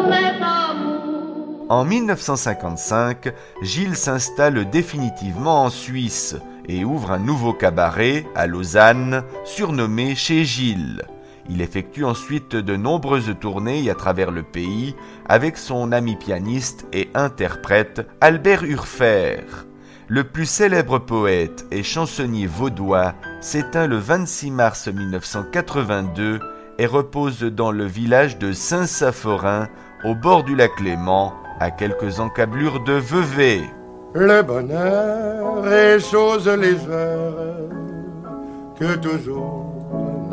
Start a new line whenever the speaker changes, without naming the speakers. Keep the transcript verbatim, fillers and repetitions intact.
promesse d'amour.
En mille neuf cent cinquante-cinq, Gilles s'installe définitivement en Suisse et ouvre un nouveau cabaret à Lausanne, surnommé Chez Gilles. Il effectue ensuite de nombreuses tournées à travers le pays avec son ami pianiste et interprète Albert Urfer. Le plus célèbre poète et chansonnier vaudois s'éteint le vingt-six mars mille neuf cent quatre-vingt-deux et repose dans le village de Saint-Saphorin, au bord du lac Léman, à quelques encablures de Vevey.
Le bonheur est chose légère que toujours